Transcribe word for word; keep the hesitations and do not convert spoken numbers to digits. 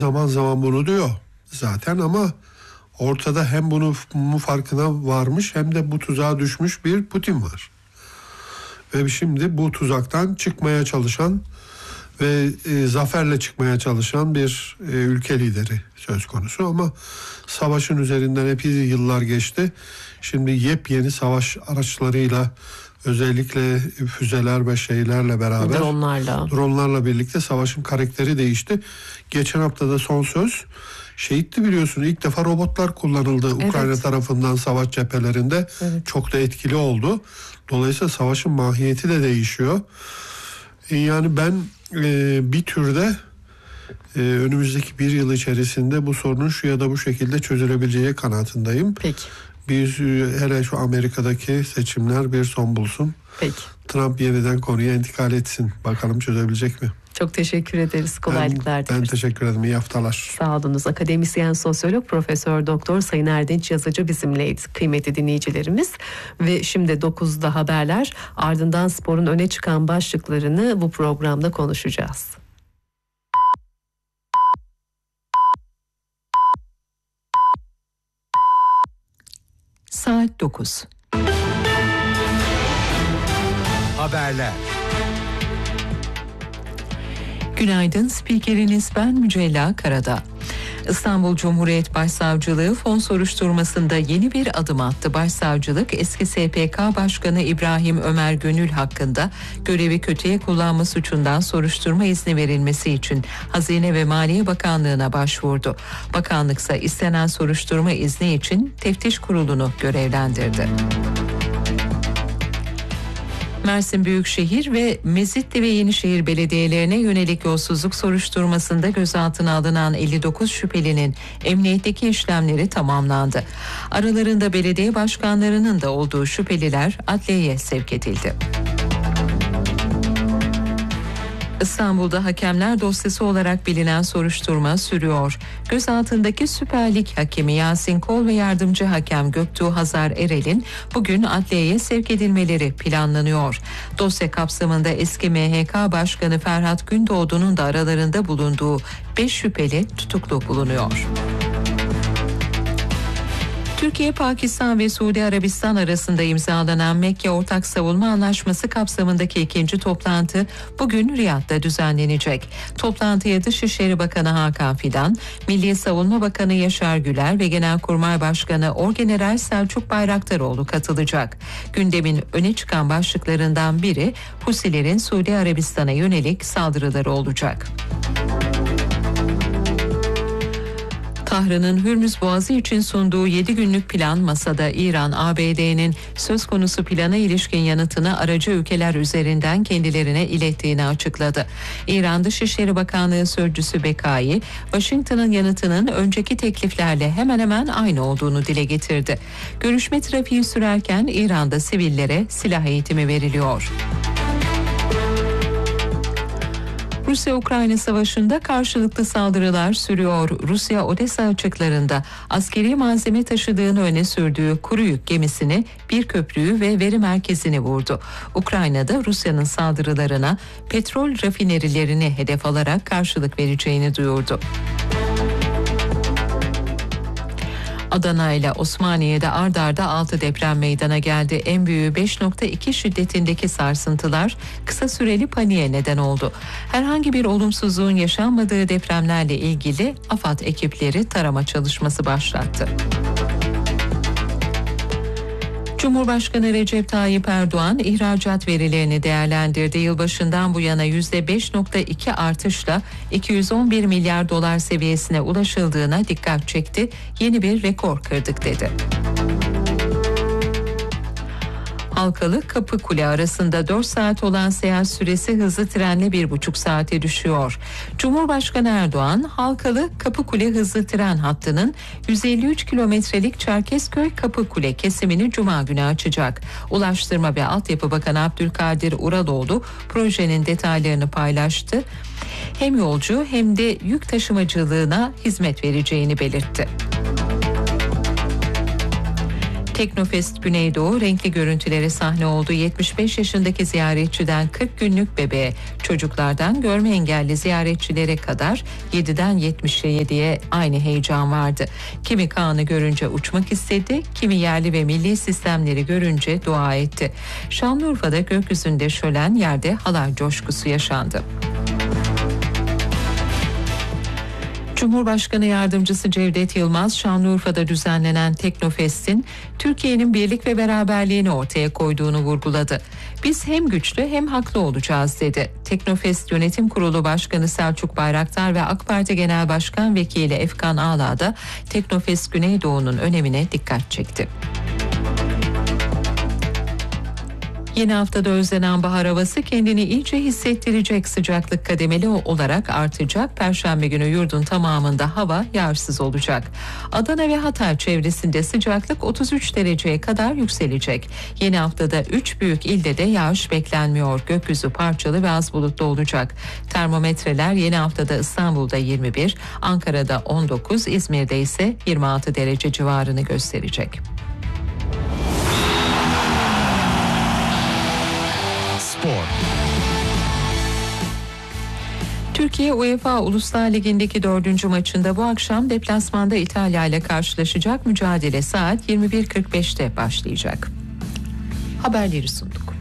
zaman zaman bunu diyor zaten ama ortada hem bunu bunun farkına varmış hem de bu tuzağa düşmüş bir Putin var. Ve şimdi bu tuzaktan çıkmaya çalışan ve e, zaferle çıkmaya çalışan bir e, ülke lideri söz konusu ama savaşın üzerinden epey yıllar geçti. Şimdi yepyeni savaş araçlarıyla, özellikle füzeler ve şeylerle beraber, dronlarla. dronlarla birlikte savaşın karakteri değişti. Geçen hafta da son söz şehitti, biliyorsun. İlk defa robotlar kullanıldı evet. Ukrayna tarafından savaş cephelerinde. Evet. Çok da etkili oldu. Dolayısıyla savaşın mahiyeti de değişiyor. Yani ben e, bir türde e, önümüzdeki bir yıl içerisinde bu sorunun şu ya da bu şekilde çözülebileceği kanaatindeyim. Peki. Biz hele şu Amerika'daki seçimler bir son bulsun. Peki. Trump yeniden konuya intikal etsin. Bakalım çözebilecek mi? Çok teşekkür ederiz. Kolaylıklar Ben, ben teşekkür ederim. İyi haftalar. Sağ olunuz. Akademisyen, sosyolog, Profesör Doktor Sayın Erdinç Yazıcı bizimleydi kıymetli dinleyicilerimiz. Ve şimdi dokuzda haberler, ardından sporun öne çıkan başlıklarını bu programda konuşacağız. Saat dokuz. Haberler. Günaydın, spikeriniz ben Mücella Karadağ. İstanbul Cumhuriyet Başsavcılığı fon soruşturmasında yeni bir adım attı. Başsavcılık eski S P K Başkanı İbrahim Ömer Gönül hakkında görevi kötüye kullanma suçundan soruşturma izni verilmesi için Hazine ve Maliye Bakanlığı'na başvurdu. Bakanlıksa istenen soruşturma izni için teftiş kurulunu görevlendirdi. Mersin Büyükşehir ve Mezitli ve Yenişehir belediyelerine yönelik yolsuzluk soruşturmasında gözaltına alınan elli dokuz şüphelinin emniyetteki işlemleri tamamlandı. Aralarında belediye başkanlarının da olduğu şüpheliler adliyeye sevk edildi. İstanbul'da hakemler dosyası olarak bilinen soruşturma sürüyor. Gözaltındaki Süper Lig hakemi Yasin Kol ve yardımcı hakem Göktuğ Hazar Erel'in bugün adliyeye sevk edilmeleri planlanıyor. Dosya kapsamında eski M H K Başkanı Ferhat Gündoğdu'nun da aralarında bulunduğu beş şüpheli tutuklu bulunuyor. Türkiye, Pakistan ve Suudi Arabistan arasında imzalanan Mekke Ortak Savunma Anlaşması kapsamındaki ikinci toplantı bugün Riyad'da düzenlenecek. Toplantıya Dışişleri Bakanı Hakan Fidan, Milli Savunma Bakanı Yaşar Güler ve Genelkurmay Başkanı Orgeneral Selçuk Bayraktaroğlu katılacak. Gündemin öne çıkan başlıklarından biri Husilerin Suudi Arabistan'a yönelik saldırıları olacak. Tahran'ın Hürmüz Boğazı için sunduğu yedi günlük plan masada. İran, A B D'nin söz konusu plana ilişkin yanıtını aracı ülkeler üzerinden kendilerine ilettiğini açıkladı. İran Dışişleri Bakanlığı Sözcüsü Bekai, Washington'ın yanıtının önceki tekliflerle hemen hemen aynı olduğunu dile getirdi. Görüşme trafiği sürerken İran'da sivillere silah eğitimi veriliyor. Rusya-Ukrayna savaşında karşılıklı saldırılar sürüyor. Rusya Odessa açıklarında askeri malzeme taşıdığını öne sürdüğü kuru yük gemisini, bir köprüyü ve veri merkezini vurdu. Ukrayna'da Rusya'nın saldırılarına petrol rafinerilerini hedef alarak karşılık vereceğini duyurdu. Adana ile Osmaniye'de ard arda altı deprem meydana geldi. En büyüğü beş nokta iki şiddetindeki sarsıntılar kısa süreli paniğe neden oldu. Herhangi bir olumsuzluğun yaşanmadığı depremlerle ilgili AFAD ekipleri tarama çalışması başlattı. Cumhurbaşkanı Recep Tayyip Erdoğan ihracat verilerini değerlendirdi. Yılbaşından bu yana yüzde beş nokta iki artışla iki yüz on bir milyar dolar seviyesine ulaşıldığına dikkat çekti. Yeni bir rekor kırdık dedi. Halkalı Kapıkule arasında dört saat olan seyahat süresi hızlı trenle bir buçuk saate düşüyor. Cumhurbaşkanı Erdoğan, Halkalı Kapıkule hızlı tren hattının yüz elli üç kilometrelik Çerkezköy Kapıkule kesimini Cuma günü açacak. Ulaştırma ve Altyapı Bakanı Abdülkadir Uraloğlu projenin detaylarını paylaştı. Hem yolcu hem de yük taşımacılığına hizmet vereceğini belirtti. Teknofest Güneydoğu renkli görüntülere sahne oldu. yetmiş beş yaşındaki ziyaretçiden kırk günlük bebeğe, çocuklardan görme engelli ziyaretçilere kadar yediden yetmiş yediye aynı heyecan vardı. Kimi Kaan'ı görünce uçmak istedi, kimi yerli ve milli sistemleri görünce dua etti. Şanlıurfa'da gökyüzünde şölen, yerde halay coşkusu yaşandı. Cumhurbaşkanı Yardımcısı Cevdet Yılmaz, Şanlıurfa'da düzenlenen Teknofest'in Türkiye'nin birlik ve beraberliğini ortaya koyduğunu vurguladı. Biz hem güçlü hem haklı olacağız dedi. Teknofest Yönetim Kurulu Başkanı Selçuk Bayraktar ve AK Parti Genel Başkan Vekili Efkan Ağla da Teknofest Güneydoğu'nun önemine dikkat çekti. Yeni haftada özlenen bahar havası kendini iyice hissettirecek. Sıcaklık kademeli olarak artacak. Perşembe günü yurdun tamamında hava yağışsız olacak. Adana ve Hatay çevresinde sıcaklık otuz üç dereceye kadar yükselecek. Yeni haftada üç büyük ilde de yağış beklenmiyor. Gökyüzü parçalı ve az bulutlu olacak. Termometreler yeni haftada İstanbul'da yirmi bir, Ankara'da on dokuz, İzmir'de ise yirmi altı derece civarını gösterecek. Spor. Türkiye UEFA Uluslar Ligi'ndeki dördüncü maçında bu akşam deplasmanda İtalya ile karşılaşacak. Mücadele saat yirmi bir kırk beşte başlayacak. Haberleri sunduk.